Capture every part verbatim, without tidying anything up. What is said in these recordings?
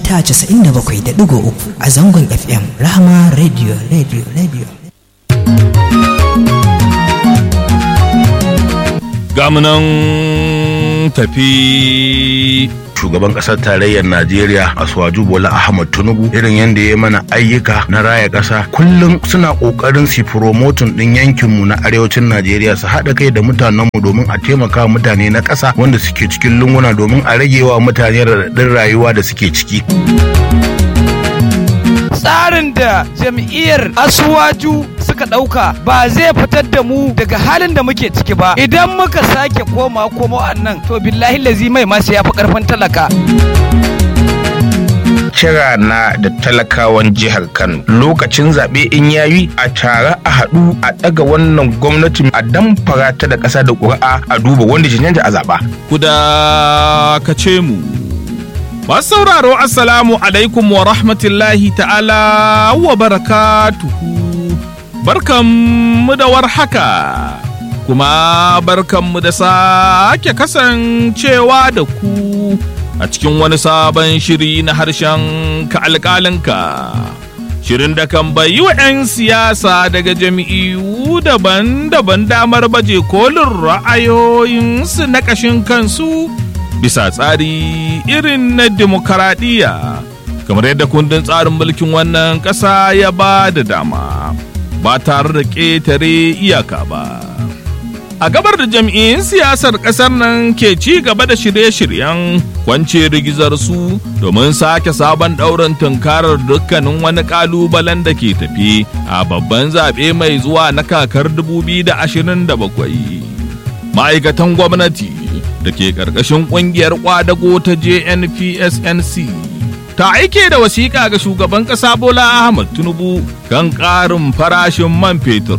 mita casa'in da bakwai da ɗigo uku a zangon F M Rahama Radio Radio Radio. Gamunan tafi shugaban kasar tarayyar Najeriya Asuwaju Bola Ahmad Tinubu irin yadda ya mana ayyuka na raya kasa kullum suna kokarin su promoting din yankin mu na arewacin Najeriya su haɗa kai da mutanen mu domin a taimaka mutane na ƙasa wanda suke cikin lunguna domin a rage wa mutane raɗaɗin rayuwa da suke ciki. Tsarin da jam'iyyar Asuwaju suka ɗauka ba zai fitar da mu daga halin da muke ciki ba. Idan muka sake koma koma nan to billahi lazi mai masu ya fi ƙarfin talaka. Kira na da talakawan jihar Kano lokacin zaɓe in yayi a tare a haɗu a ɗaga wannan gwamnati a damfara ta da ƙasa da ƙuri'a a duba wanda cancanta a zaɓa. Ku da kace mu. Masu sauraro assalamu alaikum wa rahmatullahi ta'ala wa barakatuhu. Barkanmu da warhaka, kuma barkanmu da sake kasancewa da ku a cikin wani sabon shiri na harshen ka alƙalinka. Shirin da kan bayi wa 'yan siyasa daga jami'u daban-daban damar baje kolin ra'ayoyinsu na ƙashin kansu bisa tsari irin na demokaradiyya, kamar yadda kundin tsarin mulkin wannan ƙasa ya ba da dama ba tare da ƙetare iyaka ba. A gabar da jam'iyyun siyasar ƙasar nan ke ci gaba da shirye-shiryen kwance rigizar su domin sake sabon ɗaurin tunkarar dukkanin wani ƙalubalen da ke tafi a babban zaɓe mai zuwa na kakar dubu biyu da ashirin da bakwai. Ma'aikatan gwamnati da ke ƙarƙashin ƙungiyar ƙwadago ta J N P S N C ta aike da wasiƙa ga shugaban ƙasa Bola Ahmad Tinubu kan ƙarin farashin man fetur.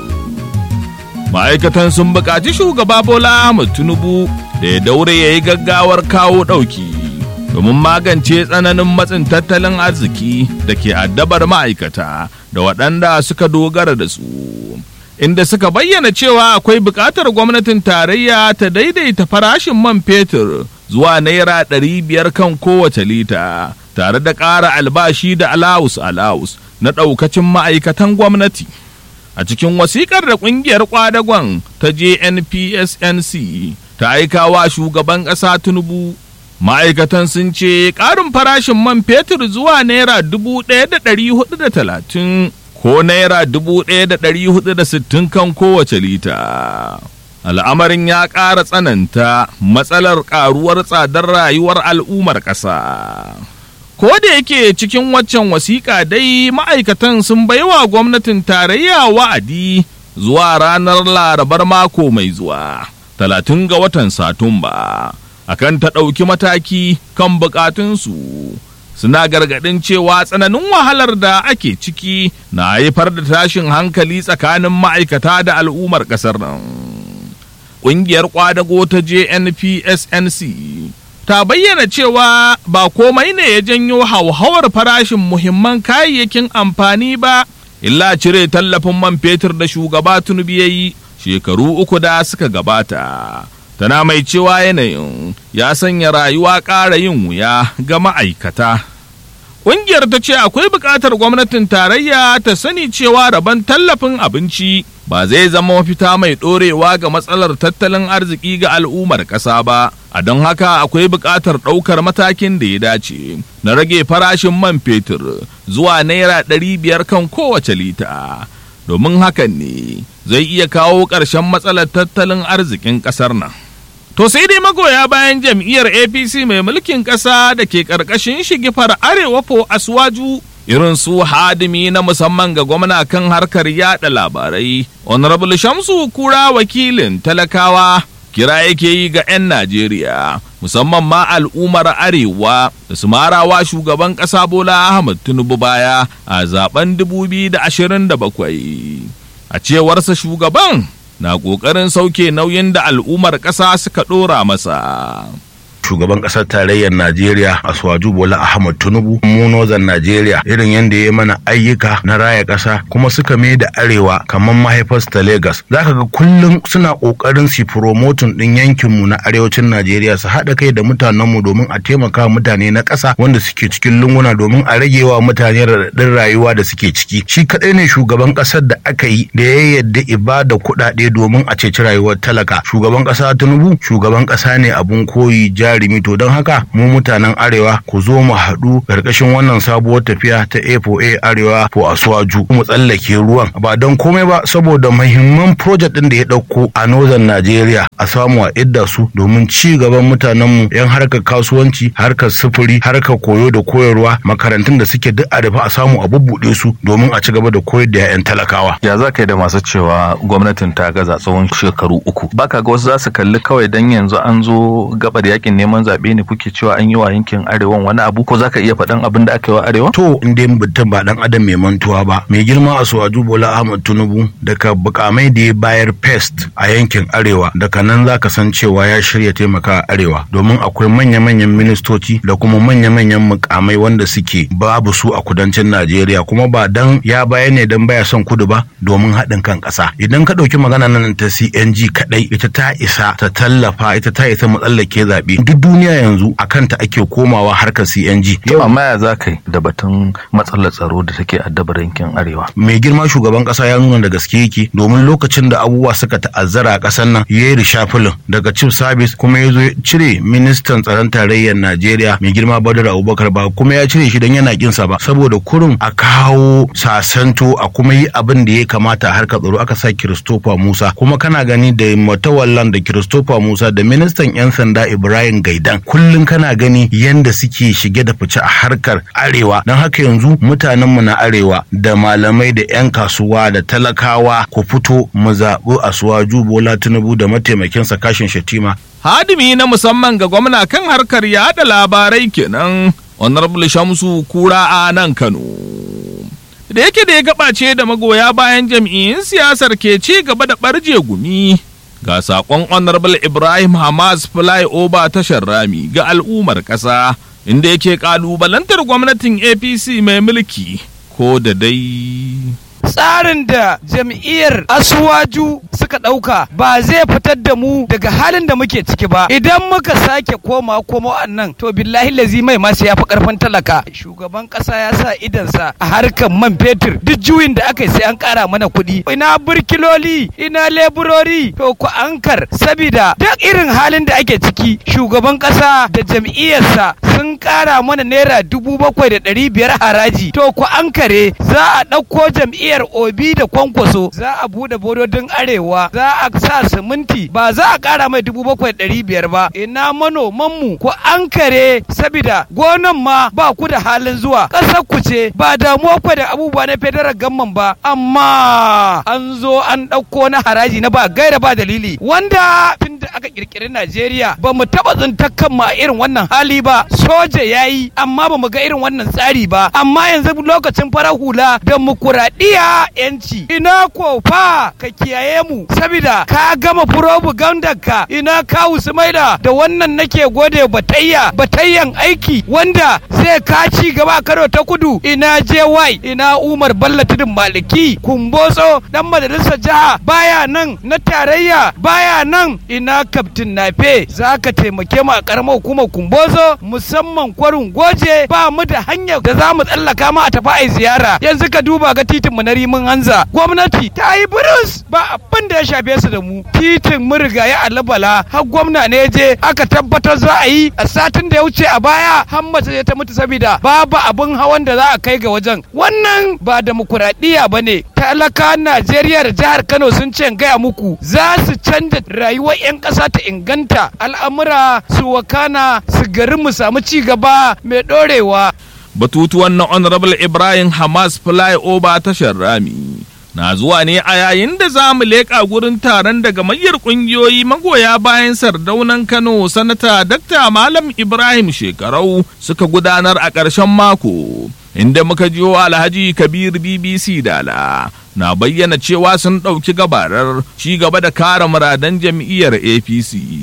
Ma'aikatan sun buƙaci shugaba Bola Ahmad Tinubu da ya daure ya yi gaggawar kawo ɗauki domin magance tsananin matsin tattalin arziki da ke addabar ma'aikata da waɗanda suka dogara da su. Inda suka bayyana cewa akwai buƙatar gwamnatin tarayya ta daidaita farashin man fetur zuwa naira ɗari biyar kan kowace lita tare da ƙara albashi da alawus alawus na ɗaukacin ma'aikatan gwamnati. A cikin wasiƙar da ƙungiyar ƙwadagon ta J N P S N C ta aika wa shugaban ƙasa Tinubu, ma'aikatan sun ce ƙarin farashin man fetur zuwa naira dubu ɗaya da ɗari hudu da talatin ko naira dubu ɗaya da ɗari hudu da sittin kan kowace lita. Al'amarin ya ƙara tsananta matsalar ƙaruwar tsadar rayuwar al'ummar ƙasa. Ko da yake cikin waccan wasiƙa dai ma'aikatan sun baiwa gwamnatin tarayya wa'adi zuwa ranar Larabar mako mai zuwa, talatin ga watan Satumba, akan ta ɗauki mataki kan buƙatunsu. Suna gargaɗin cewa tsananin wahalar da ake ciki na haifar da tashin hankali tsakanin ma'aikata da al'ummar ƙasar nan. Ƙungiyar ƙwadago ta J N P S N C ta bayyana cewa ba komai ne ya janyo hauhawar farashin muhimman kayayyakin amfani ba, illa cire tallafin man fetur da shugaba Tinubu ya yi shekaru uku da suka gabata. Tana mai cewa yanayin ya sanya rayuwa ƙara yin wuya ga ma'aikata. Ƙungiyar ta ce akwai buƙatar gwamnatin tarayya ta sani cewa rabon tallafin abinci ba zai zama mafita mai ɗorewa ga matsalar tattalin arziki ga al'ummar ƙasa ba, a don haka akwai buƙatar ɗaukar matakin da ya dace na rage farashin man fetur zuwa naira ɗari biyar kan kowace lita. Domin hakan ne zai iya kawo ƙarshen matsalar tattalin arzikin ƙasar nan. To sai dai magoya bayan jam'iyyar A P C mai mulkin ƙasa da ke ƙarƙashin shigifar Arewa po Asuwaju irin su hadimi na musamman ga gwamna kan harkar yada labarai, Honorable Shamsu Kura wakilin talakawa, kira yake yi ga 'yan Najeriya musamman ma al'ummar Arewa da su marawa shugaban ƙasa Bola Ahmad Tinubu baya a zaben dubu biyu da ashirin da bakwai. A cewarsa shugaban na ƙoƙarin sauke nauyin da al'ummar ƙasa suka ɗora masa. shugaban ƙasar tarayyar Najeriya Asuwaju Bola Ahmad Tinubu mu Northern Najeriya irin yanda ya mana ayyuka na raya ƙasa kuma suka mai da arewa kamar mahaifarsu ta Lagos. Zaka ga kullum suna ƙoƙarin su promoting ɗin yankinmu na arewacin Najeriya su haɗa kai da mutanenmu domin a taimaka mutane na ƙasa wanda suke cikin lunguna domin a rage wa mutane raɗaɗin rayuwa da suke ciki. Shi kaɗai ne shugaban ƙasar da aka yi da ya yadda ibada kuɗaɗe domin a ceci rayuwar talaka. Shugaban ƙasa Tinubu shugaban ƙasa ne abun koyi jarumi, to don haka mu mutanen arewa ku zo mu haɗu ƙarƙashin wannan sabuwar tafiya ta A four A arewa for Asuwaju mu tsallake ruwan ba don komai ba saboda muhimman project ɗin da ya ɗauko a Northern Najeriya a samu a idda su domin ci gaban mutanenmu yan harkar kasuwanci, harkar sufuri, harkar koyo da koyarwa, makarantun da suke duk a dafa a samu a bubbuɗe su domin a ci gaba da koyar da 'ya'yan talakawa. Ya za ka yi da masu cewa gwamnatin ta gaza tsawon shekaru uku? Baka ga wasu za su kalli kawai dan yanzu an zo gabar yakin neman zaɓe ne kuke cewa an yi wa yankin arewan wani abu, ko za ka iya faɗan abin da aka yi wa arewa? To in dai mutum ba dan adam mai mantuwa ba, mai girma Asuwaju Bola Ahmad Tinubu daga bukamai da ya bayar pest a yankin arewa, daga nan za ka san cewa ya shirya taimaka a arewa domin akwai manya-manyan ministoci da kuma manya-manyan mukamai wanda suke babu su a kudancin Najeriya, kuma ba dan ya bayar ne dan baya son kudu ba domin haɗin kan ƙasa. Idan ka ɗauki magana nan ta C N G kaɗai ita ta isa ta tallafa, ita ta isa matsallake zaɓe. Duk duniya yanzu a kanta ake komawa harkar C N G. Yau amma ya za ka yi da batun matsalar tsaro da take addabar yankin arewa? Mai girma shugaban ƙasa ya nuna da gaske yake domin lokacin da abubuwa suka ta'azzara a ƙasar nan ya yi rishafilin daga chief service kuma ya zo cire ministan tsaron tarayyar Najeriya mai girma Badar Abubakar ba kuma ya cire shi don yana kinsa ba saboda kurum a kawo sasanto a kuma yi abin da ya kamata a harkar tsaro. Aka sa Christopher Musa kuma kana gani da Matawallan da Christopher Musa da ministan yan sanda Ibrahim Gaidan kullum kana gani yanda suke shige da fice a harkar arewa. Don haka yanzu mutanenmu na arewa da malamai da yan kasuwa da talakawa ku fito mu zaɓi Asuwaju Bola Tinubu da mataimakinsa Kashin Shatima. Hadimi na musamman ga gwamna kan harkar yaɗa labarai kenan Honorable Shamsu Kura a nan Kano. Da yake da ya gabace da magoya bayan jam'iyyun siyasar ke ci gaba da ɓarje gumi, ga saƙon Honorable Ibrahim Hamas Flyover tashar rami ga al'ummar ƙasa, inda yake ƙalubalantar gwamnatin A P C mai mulki ko da dai tsarin da jam'iyyar Asuwaju suka ɗauka ba zai fitar da mu daga halin da muke ciki ba. Idan muka sake koma koma nan to billahi lazi mai masu ya fi ƙarfin talaka. Shugaban ƙasa ya sa idansa a harkar man fetur, duk juyin da aka yi sai an ƙara mana kuɗi. Ina burkiloli, ina leburori, to ku ankar sabida duk irin halin da ake ciki shugaban ƙasa da jam'iyyarsa sun ƙara mana naira dubu bakwai da ɗari biyar haraji. To ku ankare za a ɗauko jam'iyyar Obi da Kwankwaso za a bude bododin arewa, za a sa siminti ba za a kara mai dubu bakwai ɗari biyar ba. Ina manomanmu ku ankare sabida gonan ma ba ku da halin zuwa, ƙasar ku ce ba damuwa ku da abubuwa na federal gamman ba, amma an zo an ɗauko na haraji na ba gaira ba dalili wanda tun da aka kirkiri Najeriya ba mu taɓa tsintar kanmu a irin wannan hali ba. Soja ya yi amma ba mu ga irin wannan tsari ba, amma yanzu lokacin farar hula demokuraɗiyya yanci ina kofa ka kiyaye mu saboda ka gama propaganda ka. Ina kawu Sumaila da wannan nake gode batayya batayyan aiki wanda zai ka ci gaba Kano ta Kudu. Ina J Y, ina Umar Bello Tudun Maliki, Kumbotso dan majalisar jiha baya nan, na tarayya baya nan. Ina Captain Nafe, zaka taimake mu a karamar hukumar Kumbotso musamman kwarin goje ba mu da hanyar da za mu tsallaka ma a tafi ai ziyara. Yanzu ka duba ga titin mu na Rimin Hanza, gwamnati ta yi burus ba abin da ya shafe su da mu. Titin mu riga ya alabala har gwamna ne je aka tabbatar za a yi a satin da ya wuce a baya har mace ta mutu saboda babu abin hawan da za a kai ga wajen. Wannan ba demokuraɗiyya ba ne. Talaka Najeriya da jihar Kano sun ce gaya muku za su canza rayuwar 'yan ƙasa ta inganta, al'amura su wakana su garin mu samu ci gaba mai ɗorewa. Batutuwan na Honorable Ibrahim Hamas Flyover tashar rami na zuwa ne a yayin da za mu leƙa gurin taron daga gamayyar ƙungiyoyi magoya bayan Sardaunan Kano Sanata Dakta Malam Ibrahim Shekarau suka gudanar a ƙarshen mako, inda muka jiyo Alhaji Kabir B B C Dala na bayyana cewa sun ɗauki gabarar ci gaba da kare muradan jam'iyyar A P C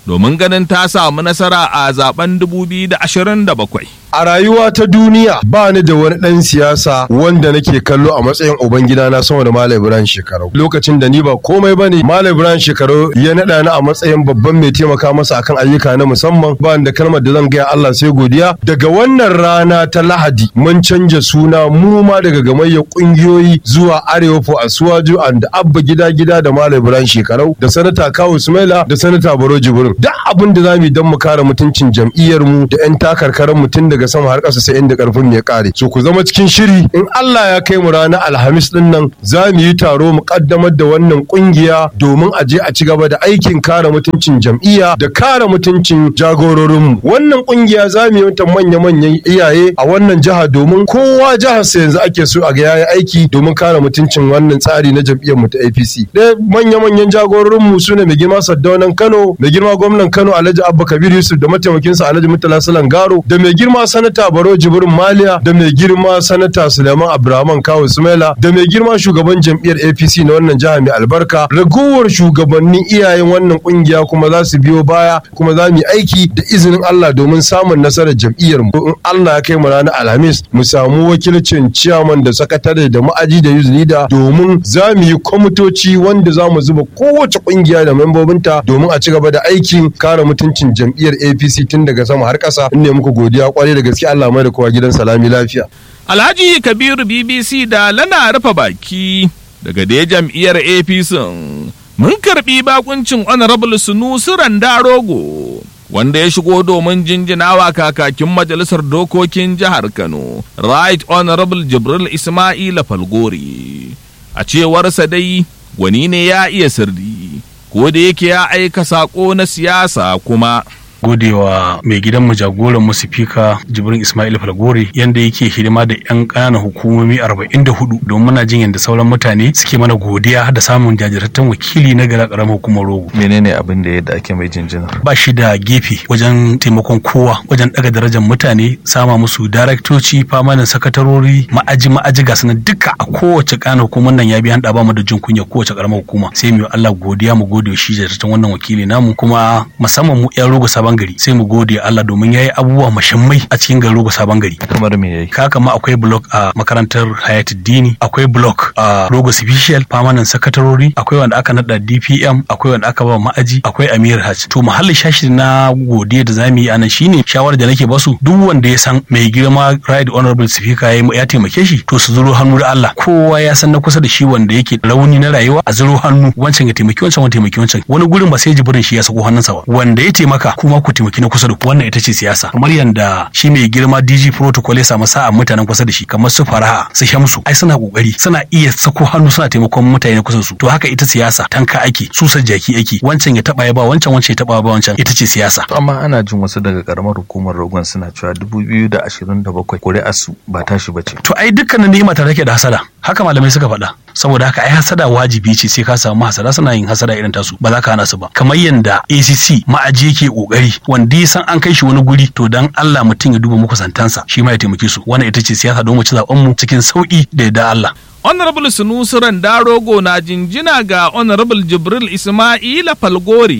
domin ganin ta samu nasara a zaben dubu biyu da ashirin da bakwai. A rayuwa ta duniya ba ni da wani ɗan siyasa wanda nake kallo a matsayin ubangida na sama da Malam Ibrahim Shekarau. Lokacin da ni ba komai bane, Malam Ibrahim Shekarau ya naɗa ni a matsayin babban mai taimaka masa akan ayyuka na musamman. Ba ni da kalmar da zan gaya Allah sai godiya. Daga wannan rana ta Lahadi mun canja suna mu ma daga gamayyar ƙungiyoyi zuwa Arewa for Asuwaju and Abba Gida Gida da Malam Ibrahim Shekarau da Sanata Kawu Sumaila da Sanata Baro Jibrin. Duk abin da zamu yi don mu kare mutuncin jam'iyyar mu da 'yan takarkaran mutum daga sama har ƙasa sai inda ƙarfin ya ƙare. So ku zama cikin shiri, in Allah ya kai mu ranar Alhamis din nan za mu yi taro mu kaddamar da wannan kungiya domin a je a ci gaba da aikin kare mutuncin jam'iyya da kare mutuncin jagororin mu. Wannan kungiya za mu yi ta manya-manyan iyaye a wannan jiha domin kowa jihar sa yanzu ake so a ga yayi aiki domin kare mutuncin wannan tsari na jam'iyyar mu ta A P C. Da manya-manyan jagororin mu sune mai girma Saddaunan Kano, mai girma gwamnan Kano Alhaji Abba Kabir Yusuf da mataimakinsa Alhaji Murtala Salan Garo, da mai girma sanata Baro Jibrin Maliya, da mai girma sanata Suleiman Abdulrahman Kawu Sumaila, da mai girma shugaban jam'iyyar A P C na wannan jiha mai albarka. Ragowar shugabannin iyayen wannan kungiya kuma za su biyo baya, kuma za mu yi aiki da izinin Allah domin samun nasarar jam'iyyar mu. In Allah ya kai mu ranar Alhamis mu samu wakilcin ciyaman da sakatare da ma'aji da youth leader, domin za mu yi kwamitoci wanda za mu zuba kowace kungiya da membobinta domin a ci gaba da aikin kare mutuncin jam'iyyar A P C tun daga sama har ƙasa. In ne muku godiya kwarai da gaske, Allah mai da kowa gidan salami lafiya. Alhaji Kabiru B B C da lana rufe baki daga dai jam'iyyar A P C. Mun karbi bakuncin Honorable Sunusi Randarogo wanda ya shigo domin jinjinawa kakakin majalisar dokokin jihar Kano, Right Honorable Jibril Ismaila Falgore. A cewarsa dai wani ne ya iya sirri, ko da yake ya aika sako na siyasa kuma godewa mai gidanmu jagoran mu sifika Jibrin Ismail Falgore yanda yake hidima da yan ƙananan hukumomi arba'in da hudu don muna jin yanda sauran mutane suke mana godiya da samun jajirtattun wakili na gara karamar hukumar Rogo. Menene abin da yadda ake mai jinjina? Ba shi da gefe wajen taimakon kowa, wajen daga darajar mutane, sama musu daraktoci, famanin sakatarori, ma'aji ma'aji ga sanan duka a kowace ƙananan hukumar nan ya bi an ba mu da jin kunya kowace karamar hukuma. Sai mu yi Allah godiya, mu gode shi jajirtattun wannan wakili namu, kuma musamman mu yan Rogo Sabon Gari sai mu gode Allah domin yayi abubuwa mashammai a cikin garin Rogo Sabon Gari. Kamar me yayi? Kaka ma akwai block a makarantar Hayatuddini, akwai block a Rogo Special Permanent Sakatarori, akwai wanda aka nada D P M, akwai wanda aka ba ma'aji, akwai Amir Hajj. To mahallin shashi na godiya da zamu yi anan shine shawarar da nake basu, duk wanda ya san mai girma Right Honorable Speaker ya taimake shi to su zuro hannu da Allah. Kowa ya san na kusa da shi wanda yake rauni na rayuwa a zuro hannu, wancan ya taimaki wancan, wancan taimaki wancan. Wani gurin ba sai Jibrin shi ya sako hannunsa ba. Wanda ya taimaka kuma ku taimaki na kusa da ku. Wannan ita ce siyasa. Kamar yanda shi mai girma D G Protocol ya samu sa'a mutanen kusa da shi kamar su Faraha, su Shamsu, ai suna kokari, suna iya sako hannu, suna taimakon mutane kusa da su. To haka ita siyasa, tanka ake, susar jaki ake, wancan ya taba ya ba wancan, wancan ya taba ba wancan, ita ce siyasa. Amma ana jin wasu daga karamar hukumar Rogon suna cewa dubu biyu da ashirin da bakwai ƙuri'ar su ba tashi bace. To ai dukkanin ni'ima ta take da hasada. Haka malamai suka faɗa. Saboda haka ai hasada wajibi ce, sai ka samu hasada, suna yin hasada irin tasu, ba za ka hana su ba. Kamar yanda A C C ma'aji yake kokari, wanda ya san an kai shi wani guri to dan Allah mutum ya duba muku santansa shi ma ya taimake su. Wannan ita ce siyasa don mu ci zaben mu cikin sauki da yadda Allah. Honorable Sunusi Randarogo na jinjina ga Honorable Jibril Ismaila Falgore.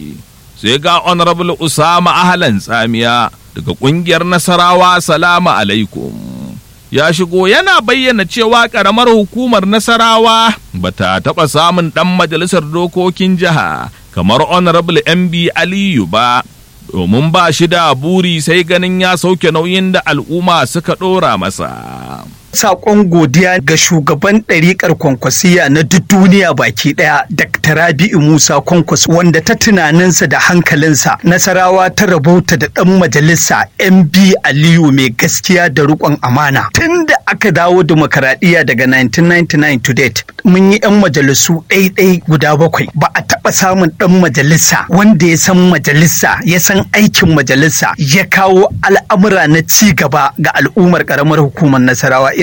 Sai ga Honorable Usama Ahlan Tsamiya daga kungiyar Nasarawa Salamu alaikum. Ya shigo yana bayyana cewa karamar hukumar Nasarawa bata taɓa samun ɗan majalisar dokokin jiha kamar Honorable M B Aliyu ba, domin ba shi da buri sai ganin ya sauke nauyin da al'umma suka ɗora masa. Sakon godiya ga shugaban ɗariƙar kwankwasiya na duk duniya baki ɗaya, Dakta Rabi'u Musa Kwankwas, wanda ta tunaninsa da hankalinsa Nasarawa ta rabauta da ɗan majalisa M B Aliyu mai gaskiya da riƙon amana. Tun da aka dawo demokaradiyya daga nineteen ninety-nine to date, mun yi 'yan majalisu ɗaiɗai guda bakwai. Ba a taɓa samun ɗan majalisa wanda ya san majalisa, ya san aikin majalisa, ya kawo al'amura na ci gaba ga al'ummar ƙaramar hukumar Nasarawa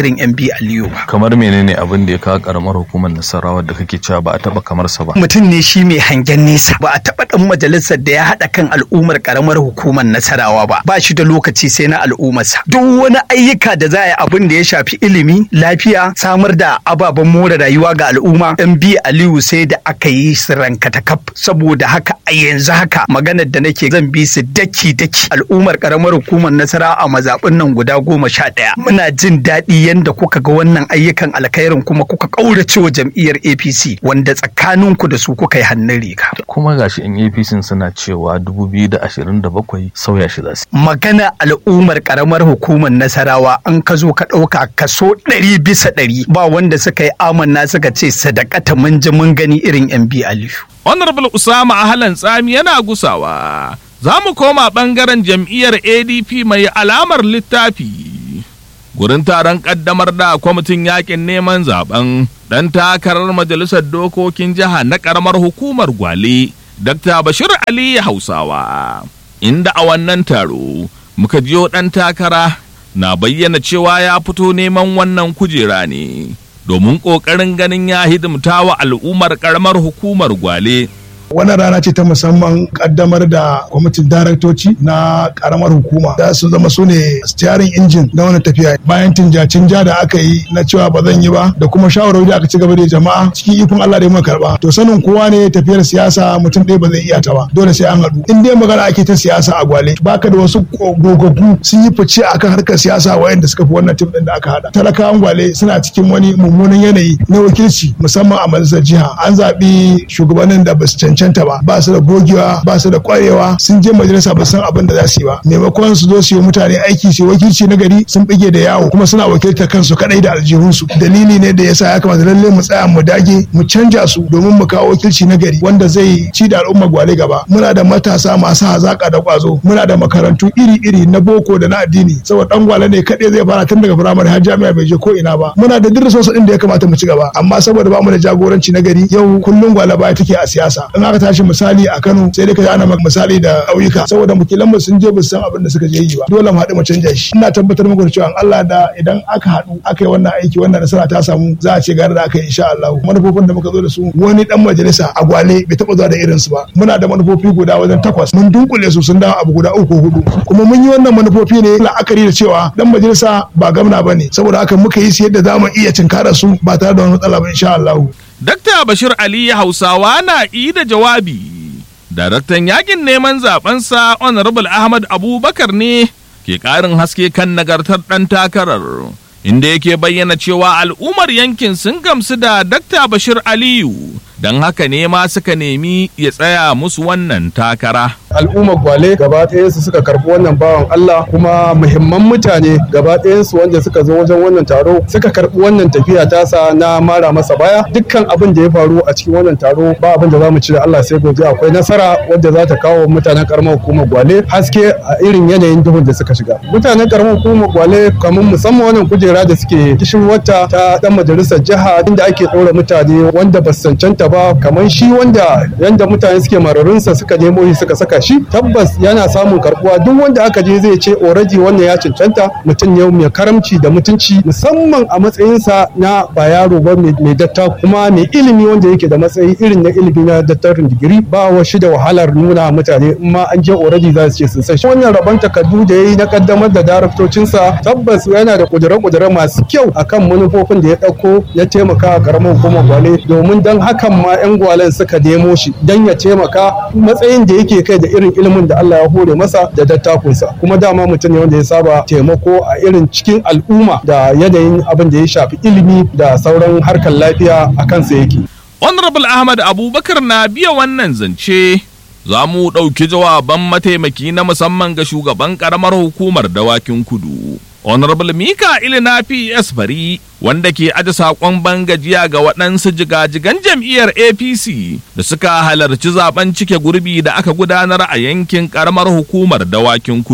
irin M B Aliyu ba. Kamar menene abin da ya kawo karamar hukumar Nasarawa da kake cewa ba a taba kamar sa ba? Mutum ne shi mai hangen nesa, ba a taba dan majalisar da ya haɗa kan al'ummar karamar hukumar Nasarawa ba. Ba shi da lokaci sai na al'ummarsa. Duk wani ayyuka da za a yi abin da ya shafi ilimi, lafiya, samar da ababen more rayuwa ga al'umma, M B Aliyu sai da aka yi su rankatakaf. Saboda haka a yanzu haka maganar da nake zan bi su daki daki al'ummar karamar hukumar Nasarawa a mazaɓin nan guda goma sha ɗaya. Muna jin daɗi yanda kuka ga wannan ayyukan alkhairin kuma kuka ƙaurace wa jam'iyyar A P C wanda tsakaninku da su kuka yi hannun riga. Kuma gashi in A P C suna cewa dubu biyu da ashirin da bakwai sauya shi za su. Magana al'ummar karamar hukumar Nasarawa an ka zo ka ɗauka kaso ɗari bisa ɗari ba wanda suka yi amanna suka ce sadakata mun ji mun gani irin M B Aliyu. Honorable Usama Ahlan Tsami yana gusawa. Za mu koma ɓangaren jam'iyyar A D P mai alamar littafi. Gurin taron ƙaddamar da kwamitin yakin neman zaben ɗan takarar majalisar dokokin jiha na ƙaramar hukumar Gwale, Dakta Bashir Ali Hausawa. Inda a wannan taro muka jiyo ɗan takara na bayyana cewa ya fito neman wannan kujera ne domin ƙoƙarin ganin ya hidimta wa al'ummar ƙaramar hukumar Gwale. Wannan rana ce ta musamman kaddamar da kwamitin daraktoci na karamar hukuma da su zama su ne steering engine na wannan tafiya bayan tinja-tinja da aka yi na cewa ba zan yi ba da kuma shawarwari da aka ci gaba da jama'a cikin ikon Allah da muka karba. To sanin kowa ne tafiyar siyasa mutum ɗaya ba zai iya ta ba dole sai an haɗu. In dai magana ake ta siyasa a Gwale baka da wasu gogaggu sun yi fice akan harkar siyasa wayanda suka fi wannan tim ɗin da aka haɗa. Talakawan Gwale suna cikin wani mummunan yanayi na wakilci musamman a majalisar jiha. An zaɓi shugabannin da ba su cancanci cancanta ba ba su da gogewa ba su da kwarewa sun je majalisa ba san abin da za su yi ba maimakon su zo su yi mutane aiki su wakilci na gari sun bige da yawo kuma suna wakiltar kansu kadai da aljihunsu dalili ne da yasa ya kamata lalle mu tsaya mu dage mu canja su domin mu kawo wakilci na gari wanda zai ci da al'umma Gwale gaba muna da matasa masu hazaka da kwazo muna da makarantu iri-iri na boko da na addini saboda dan Gwale ne kadai zai fara tun daga firamare har jami'a bai je ko ina ba muna da duk resources din da ya kamata mu ci gaba amma saboda ba mu da jagoranci na gari yau kullun Gwale baya take a siyasa in aka tashi misali a Kano sai dai ka ana misali da ƙauyuka saboda mukilan mu sun je ba san abin da suka je yi ba dole mu haɗu mu canja shi ina tabbatar muku da cewa Allah da idan aka haɗu aka yi wannan aiki wannan nasara ta samu za a ce gare da aka yi insha Allah manufofin da muka zo da su wani dan majalisa a Gwale bai taɓa zuwa da irin su ba muna da manufofi guda wajen takwas mun dunkule su sun dawo abu guda uku hudu kuma mun yi wannan manufofi ne la'akari da cewa dan majalisa ba gwamna bane saboda haka muka yi su yadda za mu iya tinkara su ba tare da wani matsala ba insha Allah. Dakta Bashir Ali Hausawa na yi da jawabi. Daraktan yakin neman zabensa Honorable Ahmad Abubakar ne ke ƙarin haske kan nagartar ɗan takarar, inda yake bayyana cewa al'ummar yankin sun gamsu da Dakta Bashir Aliyu, don haka ne ma suka nemi ya tsaya musu wannan takara. Al'ummar Gwale gaba ɗayansu suka karɓi wannan bawan Allah kuma muhimman mutane gaba ɗayansu wanda suka zo wajen wannan taro suka karɓi wannan tafiya tasa na mara masa baya dukkan abin da ya faru a cikin wannan taro ba abin da za mu ci da Allah sai gobe akwai nasara wadda za ta kawo mutanen karamar hukumar Gwale haske a irin yanayin duhun da suka shiga. Mutanen karamar hukumar Gwale kamar musamman wannan kujera da suke kishin wata ta dan majalisar jiha inda ake ɗora mutane wanda ba su cancanta ba kamar shi wanda yanda mutane suke mararinsa suka nemo shi suka saka shi tabbas yana samun karbuwa duk wanda aka je zai ce already wannan ya cancanta mutum ne mai karamci da mutunci musamman a matsayinsa na ba yaro ba mai datta kuma mai ilimi wanda yake da matsayi irin na ilimi na dattarin digiri ba wa shi da wahalar nuna mutane in ma an je already za su ce sun san shi wannan rabon takardu da yayi na kaddamar da daraktocinsa tabbas yana da kudure-kudure masu kyau akan manufofin da ya dauko ya taimaka a karamar hukumar Gwale domin dan hakan ma yan Gwalen suka nemo shi dan ya taimaka matsayin da yake kai da irin ilimin da Allah ya hore masa da dattakunsa kuma dama mutum ne wanda ya saba taimako a irin cikin al'umma da yanayin abin da ya shafi ilimi da sauran harkar lafiya a kansa yake. Honorable Ahmad Abubakar na biya wannan zance za mu ɗauki jawaban mataimaki na musamman ga shugaban ƙaramar hukumar Dawakin Kudu. Honorable Mika'il Nafi Esfari wanda ke aje saƙon bangajiya ga waɗansu jigajigan jam'iyyar A P C da suka halarci zaben cike gurbi da aka gudanar a yankin ƙaramar hukumar Dawakin Kudu.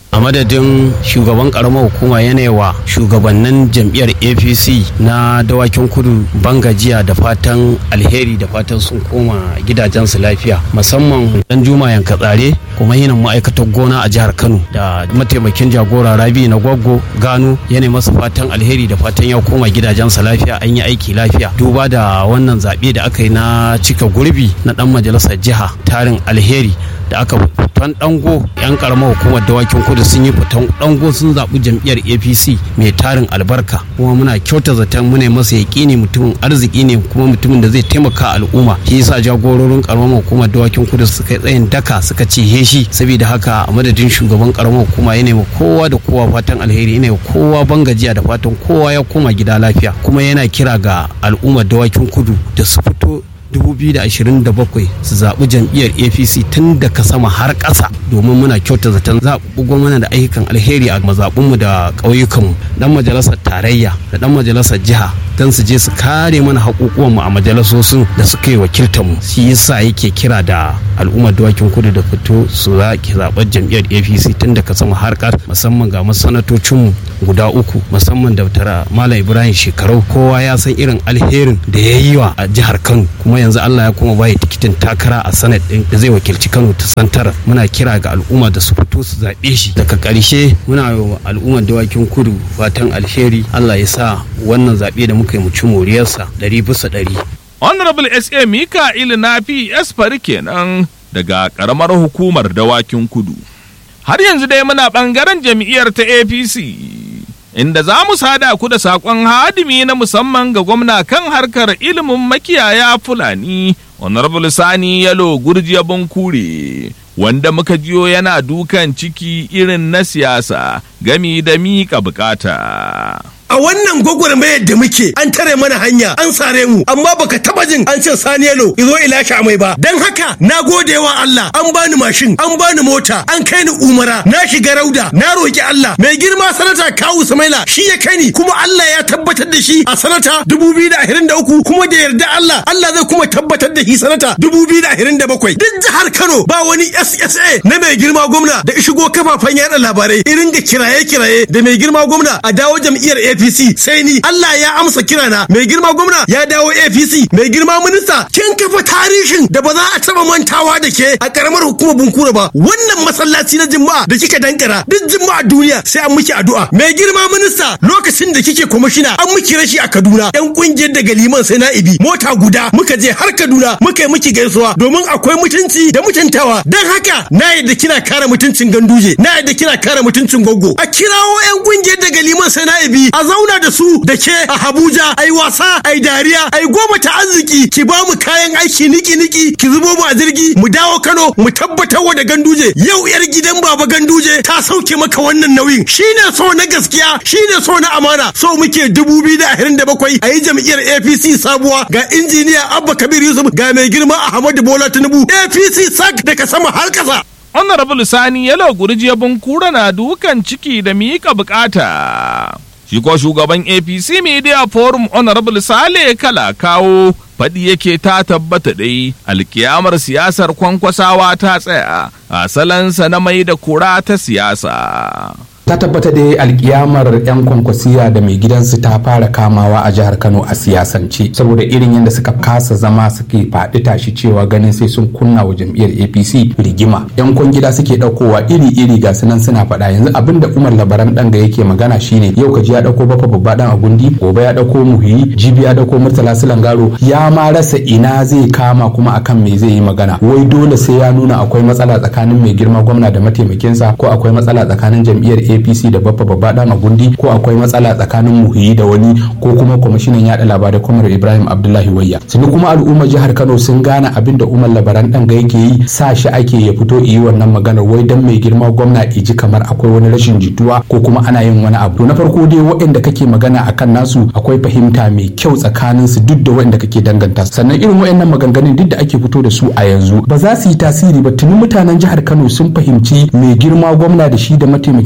a madadin shugaban karamar hukuma yanayiwa shugabannin jam'iyyar A P C na dawakin kudu bangajiya da fatan alheri da fatan sun koma gidajensu lafiya, musamman dan juma yanka tsare kuma yinin ma'aikatar gona a jihar Kano da mataimakin jagora Rabi na Gwaggo Gano yana masa fatan alheri da fatan ya koma gidajensa lafiya, an yi aiki lafiya duba da wannan zaɓe da aka yi na cika gurbi na dan majalisar jiha. Tarin alheri da aka fitan dango yan karamar hukumar dawakin kudu sun yi fitan dango sun zaɓi jam'iyyar A P C mai tarin albarka, kuma muna kyauta zaton muna masa yaƙini mutumin arziki ne kuma mutumin da zai taimaka al'umma. Shi yasa jagororin karamar hukumar dawakin kudu suka yi tsayin daka suka ce he shi. Saboda haka a madadin shugaban karamar hukuma yana wa kowa da kowa fatan alheri, yana wa kowa bangajiya da fatan kowa ya koma gida lafiya, kuma yana kira ga al'ummar dawakin kudu da su fito dubu biyu da ashirin da bakwai su zaɓi jam'iyyar A P C tun daga sama har ƙasa, domin muna kyauta zaton zaɓi gwamnati da ayyukan alheri a mazaɓunmu da ƙauyukanmu. Dan majalisar tarayya da dan majalisar jiha don su je su kare mana haƙuƙuwanmu a majalisosin da suka yi wakiltar mu. Shi yasa yake kira da al'ummar dawakin kudu da fito su zaƙi zaɓar jam'iyyar A P C tun daga sama har ƙasa, musamman ga masanatocinmu guda uku, musamman da tara Malam Ibrahim Shekarau. Kowa ya san irin alherin da ya yi wa a jihar Kano, kuma yanzu Allah ya kuma bai tikitin takara a sanad din da zai wakilci Kano ta santar. Muna kira ga al'umma da su fito su zaɓe shi. Daga ƙarshe muna yi wa al'ummar dawakin kudu fatan alheri, Allah ya sa wannan zaɓe da muka yi mu ci moriyarsa ɗari bisa ɗari. Honorable S A Mika'il Nafi Esfari kenan daga ƙaramar hukumar dawakin kudu. Har yanzu dai muna ɓangaren jam'iyyar ta A P C, inda za mu sada ku da saƙon hadimi na musamman ga gwamna kan harkar ilimin makiyaya Fulani, Honorable Sani Yalo Gurjiya Bunkure, wanda muka jiyo yana dukan ciki irin na siyasa gami da miƙa bukata. A wannan gwagwarmayar da muke an tare mana hanya an sare mu, amma baka taba jin an ce Sani Yalo izo ila mai ba. Dan haka na gode wa Allah, an bani mashin, an bani mota, an kai ni umara, na shiga rauda, na roki Allah. Mai girma sanata Kawu Sumaila shi ya kai ni, kuma Allah ya tabbatar da shi a sanata dubu biyu da ashirin da uku, kuma da yarda Allah Allah zai kuma tabbatar da shi sanata dubu biyu da ashirin da bakwai. Duk jihar Kano ba wani S S A na mai girma gwamna da shigo kafafen yada labarai irin da kiraye-kiraye da mai girma gwamna a dawo jam'iyyar A P C sai ni. Allah ya amsa kirana, mai girma gwamna ya dawo A P C. Mai girma minista kin kafa tarihin da ba za a taba mantawa da ke a karamar hukumar Bunkure ba. Wannan masallaci na Juma'a da kika dankara duk Juma'a duniya sai an miki addu'a. Mai girma minista lokacin da kike kwamishina an miki rashi a Kaduna, yan kungiyar daga liman sai na'ibi mota guda muka je har Kaduna muka yi miki gaisuwa domin akwai mutunci da mutuntawa. Dan haka na yadda kina kare mutuncin Ganduje, na yadda kina kare mutuncin Goggo. A kirawo yan kungiyar daga liman sai na'ibi a zauna da su da ke a Abuja, ai wasa, ai dariya, ai goma ta arziki, ki ba mu kayan aiki niki-niki, ki zubo mu a jirgi mu dawo Kano mu tabbatar wa da Ganduje yau yar gidan baba Ganduje ta sauke maka wannan nauyin. Shine so na gaskiya, shine so na amana. So muke dubu biyu da ashirin da bakwai a yi jam'iyyar A P C sabuwa, ga injiniya Abba Kabir Yusuf, ga mai girma Ahmadu Bola Tinubu. A P C sak daga sama har ƙasa. Honorable Sani Yalo Gurjiya Bunkure na dukan ciki da miƙa bukata. Shi ko shugaban A P C Media Forum Honorable Sale Kala kawo faɗi yake ta tabbata dai alkiyamar siyasar kwankwasawa ta tsaya a salansa na mai da kura ta siyasa. ta tabbata dai alkiyamar yan kwankwasiya da mai gidansu ta fara kamawa a jihar Kano a siyasance, saboda irin yadda suka kasa zama suke faɗi tashi cewa ganin sai sun kunna wa jam'iyyar A P C rigima. Yan kwangila suke ɗaukowa iri-iri ga sunan suna faɗa. Yanzu abin da Umar Labaran ɗanga yake magana shine yau kaji ya ɗauko Baffa Babba ɗan Agundi, gobe ya ɗauko Muhiyi, jibi ya ɗauko Murtala Sulangaro, ya ma rasa ina zai kama kuma akan me zai yi magana. Wai dole sai ya nuna akwai matsala tsakanin mai girma gwamna da mataimakinsa, ko akwai matsala tsakanin jam'iyyar A P C da Baffa Babba ɗan Agundi, ko akwai matsala tsakanin Muhiyi da wani, ko kuma kwamishinan yaɗa labarai Kwamar Ibrahim Abdullahi Wayya. Sani kuma al'ummar jihar Kano sun gane abin da Umar Labaran ɗanga yake yi, sa shi ake ya fito yi wannan maganar wai dan mai girma gwamna iji kamar akwai wani rashin jituwa ko kuma ana yin wani abu. To na farko dai waɗanda kake magana akan nasu akwai fahimta mai kyau tsakanin su duk da waɗanda kake danganta. Sannan irin waɗannan maganganun duk da ake fito da su a yanzu ba za su yi tasiri ba. Tuni mutanen jihar Kano sun fahimci mai girma gwamna da shi da mataimakinsa kuma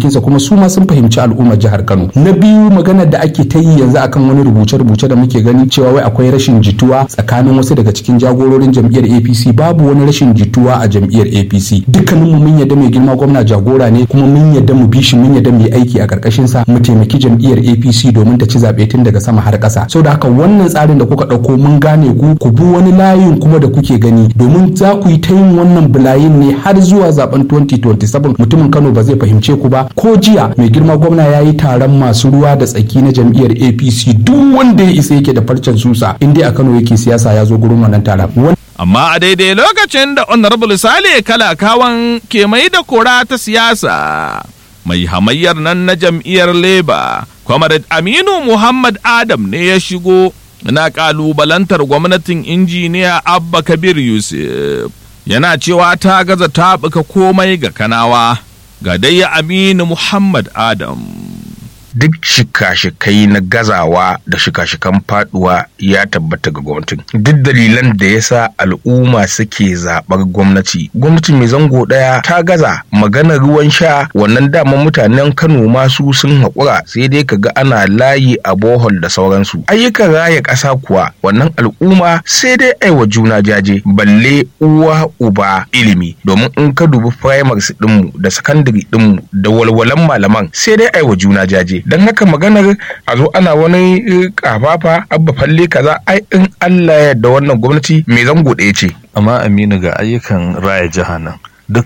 su ma sun fahimci al'ummar jihar Kano. Na biyu maganar da ake ta yi yanzu akan wani rubuce-rubuce da muke gani cewa wai akwai rashin jituwa tsakanin wasu daga cikin jagororin jam'iyyar A P C. Babu wani rashin jituwa a jam'iyyar A P C. Dukkanin mu mun yadda mai girma gwamna jagora ne kuma mun yadda mu bi shi, mun yadda mu yi aiki a karkashin sa, mu taimaki jam'iyyar A P C domin ta ci zabe tun daga sama har ƙasa. Saboda haka wannan tsarin da kuka dauko mun gane ku ku bi wani layin kuma da kuke gani, domin za ku yi ta yin wannan bulayin ne har zuwa zaben twenty twenty-seven. Mutumin Kano ba zai fahimce ku ba. Ko jiya mai girma gwamna ya yi taron masu ruwa da tsaki na jam'iyyar A P C. Duk wanda ya isa yake da farcen susa in dai a Kano yake siyasa ya zo gurin wannan taron. Amma a daidai lokacin da Honorable Sale Kalakawan ke mai da kora ta siyasa, mai hamayyar nan na jam'iyyar Labour, Comrade Aminu Muhammad Adam ne ya shigo na kalubalantar gwamnatin injiniya Abba Kabir Yusuf. Yana cewa ta gaza taɓuka komai ga Kanawa. Ga dai Aminu Muhammad Adam. Duk shika-shikai na gazawa da shika-shikan faduwa ya tabbata ga gwamnatin. Duk dalilan da ya sa al'umma suke zaɓar gwamnati. Gwamnati mai zango ɗaya ta gaza. Maganar ruwan sha wannan daman mutanen Kano masu sun haƙura, sai dai kaga ana layi a bohol da sauransu. Ayyukan raya ƙasa kuwa wannan al'umma sai dai aiwa juna jaje, balle uwa uba ilimi. Domin in ka dubi primaries ɗinmu da secondary ɗinmu da walwalan malaman sai dai aiwa juna jaje. Don haka maganar a zo ana wani kafafa abba falle kaza, ai in Allah ya yarda wannan gwamnati mai zango ɗaya ce. Amma Aminu, ga ayyukan raya jiha nan